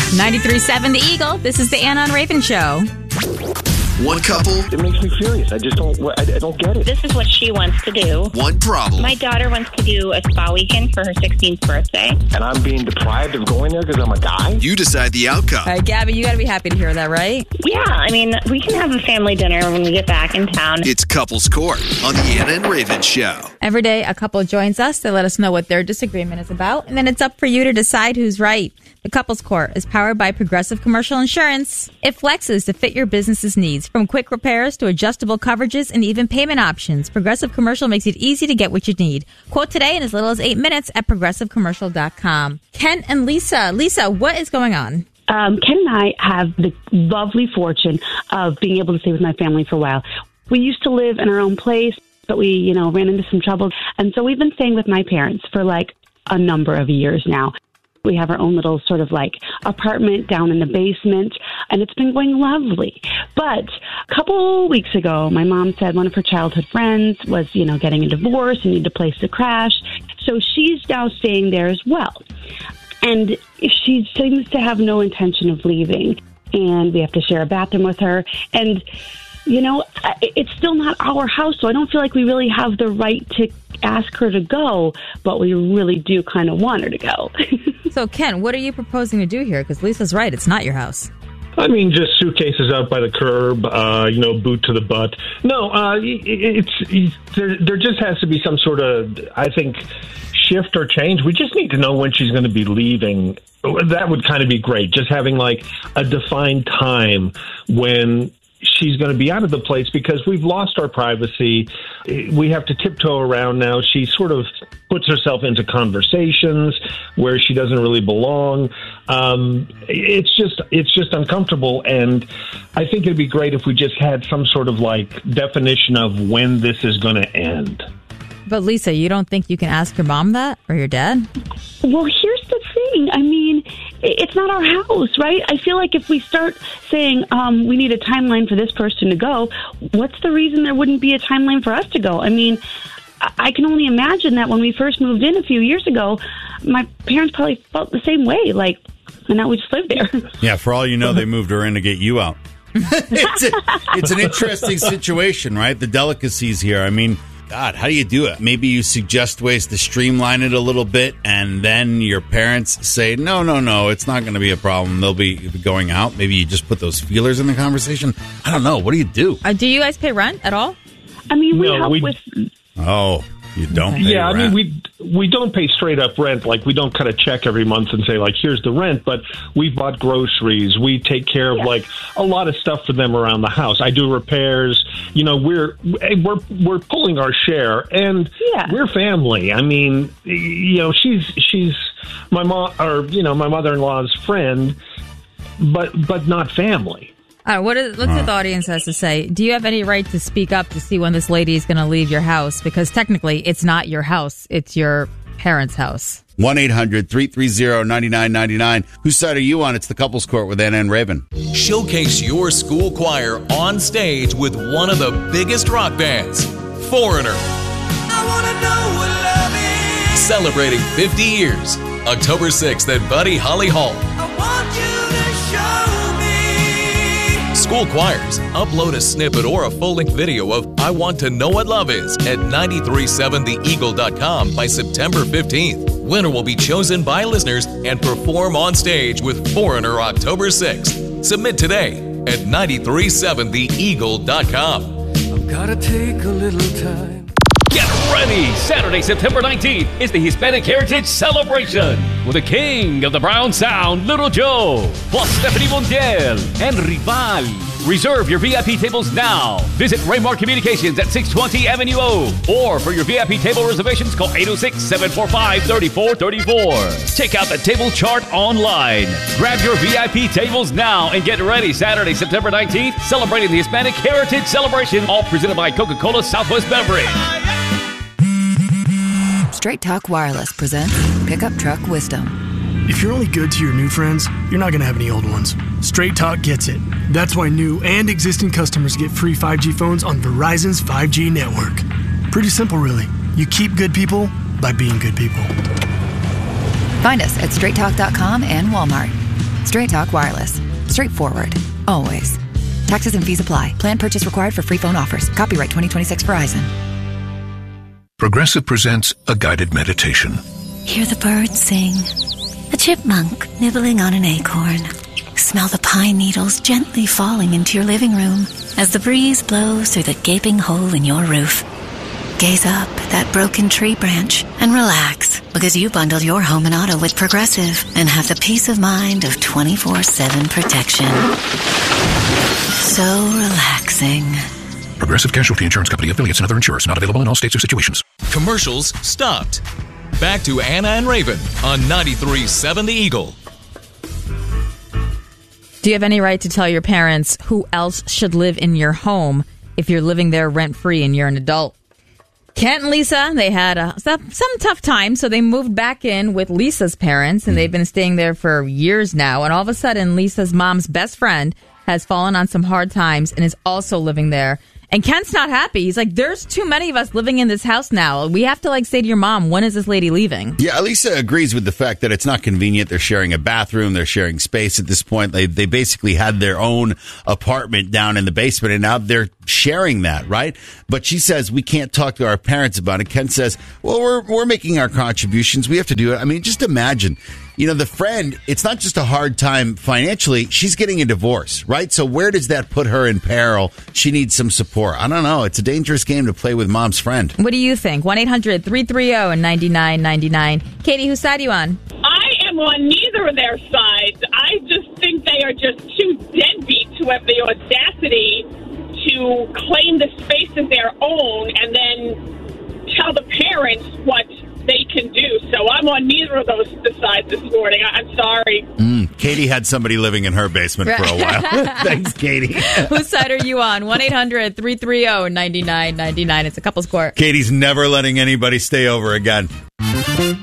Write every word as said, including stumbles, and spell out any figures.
ninety-three point seven The Eagle. This is the Anna and Raven Show. One couple. It makes me furious. I just don't, I, I don't get it. This is what she wants to do. One problem. My daughter wants to do a spa weekend for her sixteenth birthday. And I'm being deprived of going there because I'm a guy? You decide the outcome. All right, Gabby, you got to be happy to hear that, right? Yeah, I mean, we can have a family dinner when we get back in town. It's Couples Court on the Anna and Raven Show. Every day, a couple joins us to let us know what their disagreement is about, and then it's up for you to decide who's right. The Couples Court is powered by Progressive Commercial Insurance. It flexes to fit your business's needs, from quick repairs to adjustable coverages and even payment options. Progressive Commercial makes it easy to get what you need. Quote today in as little as eight minutes at progressive commercial dot com. Ken and Lisa. Lisa, what is going on? Um, Ken and I have the lovely fortune of being able to stay with my family for a while. We used to live in our own place, but we, you know, ran into some trouble. And so we've been staying with my parents for like a number of years now. We have our own little sort of like apartment down in the basement, and it's been going lovely. But a couple weeks ago, my mom said one of her childhood friends was, you know, getting a divorce and needed a place to crash. So she's now staying there as well. And she seems to have no intention of leaving. And we have to share a bathroom with her. And, you know, it's still not our house, so I don't feel like we really have the right to ask her to go, but we really do kind of want her to go. So, Ken, what are you proposing to do here? Because Lisa's right, it's not your house. I mean, just suitcases out by the curb, uh, you know, boot to the butt. No, uh, it's, it's there, there just has to be some sort of, I think, shift or change. We just need to know when she's going to be leaving. That would kind of be great. Just having like a defined time when she's going to be out of the place, because we've lost our privacy. We have to tiptoe around now. She sort of puts herself into conversations where she doesn't really belong. Um, it's just it's just uncomfortable, and I think it'd be great if we just had some sort of like definition of when this is going to end. But Lisa, you don't think you can ask your mom that or your dad? Well, here's the thing. I mean, it's not our house, right? I feel like if we start saying um, we need a timeline for this person to go, what's the reason there wouldn't be a timeline for us to go? I mean, I can only imagine that when we first moved in a few years ago, my parents probably felt the same way, like, and now we just live there. Yeah, for all you know, they moved her in to get you out. it's, a, it's an interesting situation, right? The delicacies here. I mean, God, how do you do it? Maybe you suggest ways to streamline it a little bit, and then your parents say, no, no, no, it's not going to be a problem. They'll be going out. Maybe you just put those feelers in the conversation. I don't know. What do you do? Uh, do you guys pay rent at all? I mean, we No, help we- with... Oh, you don't pay Yeah, I rent. mean, we we don't pay straight up rent. Like, we don't cut a check every month and say, like, here's the rent. But we bought groceries. We take care of, Yeah. like, a lot of stuff for them around the house. I do repairs. You know, we're we're we're pulling our share, and Yeah. we're family. I mean, you know, she's she's my mom, or you know, my mother-in-law's friend, but but not family. All right, what is, what's Huh. the audience has to say? Do you have any right to speak up to see when this lady is going to leave your house? Because technically, it's not your house. It's your parents' house. one eight hundred three three zero nine nine nine nine. Whose side are you on? It's the Couples Court with Anna and Raven. Showcase your school choir on stage with one of the biggest rock bands, Foreigner. I wanna know what love is. Celebrating fifty years, October sixth at Buddy Holly Hall. I want you to show me. School choirs, upload a snippet or a full-length video of I Want to Know What Love Is at nine three seven the eagle dot com by September fifteenth. Winner will be chosen by listeners and perform on stage with Foreigner October sixth. Submit today at nine three seven the eagle dot com. I've gotta take a little time. Get ready! Saturday, September nineteenth is the Hispanic Heritage Celebration with the king of the Brown Sound, Little Joe, plus Stephanie Montiel and Rival. Reserve your V I P tables now. Visit Raymar Communications at six twenty Avenue O. Or for your V I P table reservations, call eight oh six, seven four five, three four three four. Check out the table chart online. Grab your V I P tables now and get ready Saturday, September nineteenth, celebrating the Hispanic Heritage Celebration, all presented by Coca-Cola Southwest Beverage. Straight Talk Wireless presents Pickup Truck Wisdom. If you're only good to your new friends, you're not going to have any old ones. Straight Talk gets it. That's why new and existing customers get free five G phones on Verizon's five G network. Pretty simple, really. You keep good people by being good people. Find us at straight talk dot com and Walmart. Straight Talk Wireless. Straightforward. Always. Taxes and fees apply. Plan purchase required for free phone offers. Copyright twenty twenty-six Verizon. Progressive presents a guided meditation. Hear the birds sing. A chipmunk nibbling on an acorn. Smell the pine needles gently falling into your living room as the breeze blows through the gaping hole in your roof. Gaze up at that broken tree branch and relax, because you bundled your home and auto with Progressive and have the peace of mind of twenty-four seven protection. So relaxing. Progressive Casualty Insurance Company, affiliates, and other insurers. Not available in all states or situations. Commercials stopped. Back to Anna and Raven on ninety-three point seven The Eagle. Do you have any right to tell your parents who else should live in your home if you're living there rent-free and you're an adult? Kent and Lisa, they had uh, some, some tough time, so they moved back in with Lisa's parents, and they've been staying there for years now. And all of a sudden, Lisa's mom's best friend has fallen on some hard times and is also living there. And Kent's not happy. He's like, there's too many of us living in this house now. We have to, like, say to your mom, when is this lady leaving? Yeah, Lisa agrees with the fact that it's not convenient. They're sharing a bathroom. They're sharing space at this point. They they basically had their own apartment down in the basement, and now they're sharing that, right? But she says, we can't talk to our parents about it. Kent says, well, we're we're making our contributions. We have to do it. I mean, just imagine. You know, the friend, it's not just a hard time financially. She's getting a divorce, right? So where does that put her in peril? She needs some support. I don't know. It's a dangerous game to play with mom's friend. What do you think? one eight hundred three three zero nine nine nine nine. Katie, whose side are you on? I am on neither of their sides. I just think they are just too deadbeats who have the audacity to claim the space as their own and then tell the parents what they can do. So I'm on neither of those sides this morning. I- I'm sorry. Mm, Katie had somebody living in her basement for a while. Thanks, Katie. Whose side are you on? one eight hundred three three zero nine nine nine nine. It's a couple's court. Katie's never letting anybody stay over again.